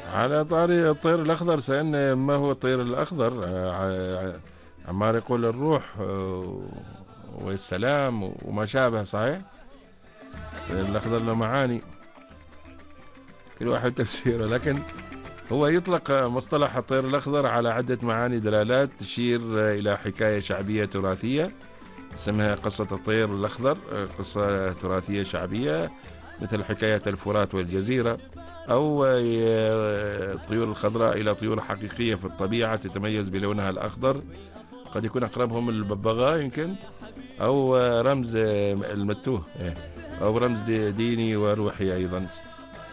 على طاري الطير الأخضر، سألنا ما هو الطير الأخضر. عمار يقول الروح والسلام وما شابه. صحيح، الطير الأخضر له معاني كل واحد تفسيره، لكن هو يطلق مصطلح الطير الأخضر على عدة معاني دلالات تشير إلى حكاية شعبية تراثية اسمها قصة الطير الأخضر، قصة تراثية شعبية مثل حكاية الفرات والجزيرة، أو الطيور الخضراء إلى طيور حقيقية في الطبيعة تتميز بلونها الأخضر، قد يكون أقربهم الببغاء يمكن، أو رمز المتوه، أو رمز ديني وروحي أيضا.